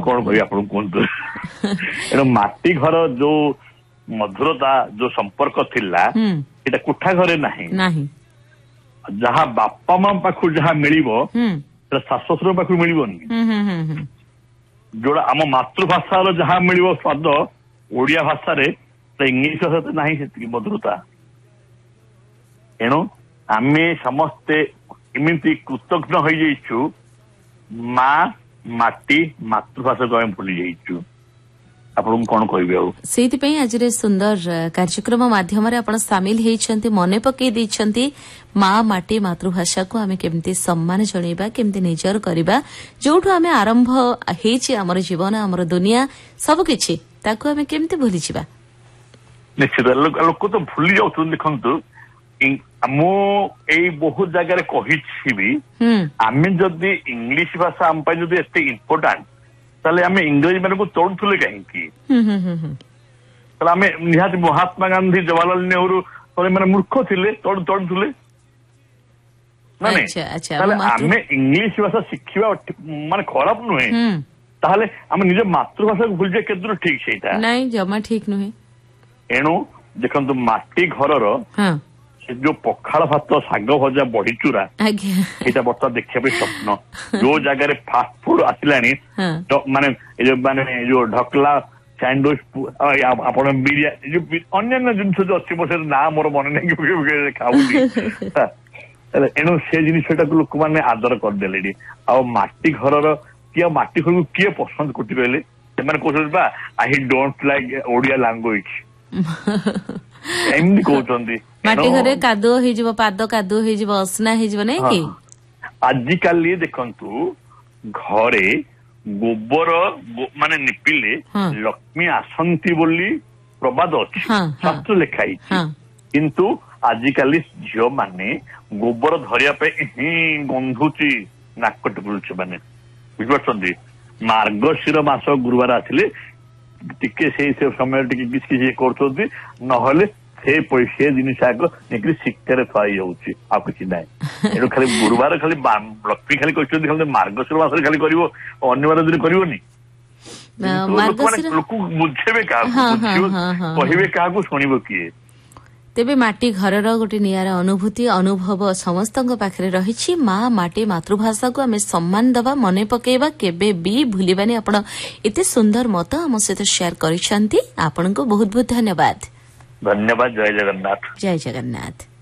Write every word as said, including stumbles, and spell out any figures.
कौन कह कहतु एणु माटी घर जो मधुरता जो संपर्क थिला एटा कोठा घरे नाही जहाँ बापा माँ पाखु जहाँ मिलिबो शाशु शशुर पाखु मिलिबोनी जोड़ा आम मातृभाषा जहाँ मिलिबो स्वाद ओडिया भाषा रे इंग्लिश भाषा तो नहीं से मधुरता एणु आमे समस्ते एमती कृतज्ञ हो जाइछु माँ माटी मातृभाषा को आम भूली जाइछु आपन कौन कहबे सेति आज सुंदर कार्यक्रम माध्यम आपण सामिल होती मने पकई देइछंती माँ माटी मातृभाषा को आमे केमती सम्मान जणेबा केमती निजर करबा जोठु आमे आरंभ हेछि हमर जीवन हमर दुनिया सब किछि ताको आमे केमती भूली जिबा निश्चित लोक तो भूली जाउछन देखंतु मु एई बहुत जगह कही भी आमे जदि इंग्लिश भाषा आम पाई जदि एते इम्पोर्टेंट ताले आमे इंग्रजी मान को तोड़ुले कहीं आमे निहाती महात्मा गांधी जवाहरलाल नेहरू मैंने मूर्ख थिले तोड़ तोड़ुले आमे इंग्लिश भाषा शिखा माने खराब नुहे ताहले आमे निज मातृभाषा को भूल जाए केदुर ठीक सेटा नहीं जमा ठीक नुहे एणु देखंतु माटी घरर जो पखाड़ भात शाग भजा बड़ी चूरा यहाँ बर्तमान देखा स्वप्न जो जगह फास्ट फुड आसला माने माने जो ढकला सैंडविच आपण बिरियानी जो अन्य जिनस जो अच्छी मोर ना मोर मन नहीं खाऊनी एणु से जिनटा लोक मैंने आदर करदे आटी घर किए माटी घर को किए पसंद करती रहे से कहते I don't like Odia language एमती कहते माटी घरे कादुओ हो पाद कादुओ हो असना हो नहीं कि आजिकल देखंतु घरे गोबर माने निपिले लक्ष्मी आसंती बोली प्रबाद अच्छी शास्त्र लिखाई किंतु आजिकल झील माने गोबर धरिया पे ही गंधुची नाक टिपुलुचे माने बुझिपारछंती मार्गशीर मास गुरुवार आसिले टिके से समय टिके किसी किसी करछंती नहले से पैसे जिनिस आगे शिक्षार थी जाऊँगी आ कि ना एणु खाली गुरुवार खाली लक्ष्मी खाली कहते खाली मार्गशीर मास खाली कर अन्य बार दिन करनी लोक बुझे क्या कहे क्या शुणव किए तेबे माटी घरर गोटे नियारा अनुभूति अनुभव समस्त पाखे रही माँ माटी मातृभाषा को आम सम्मान दबा मने पकेबा केबे भी भूलिबानी आपण एते सुंदर मत आम सहित शेयर करिसेंती आपन को बहुत बहुत धन्यवाद धन्यवाद जय जगन्नाथ जय जगन्नाथ।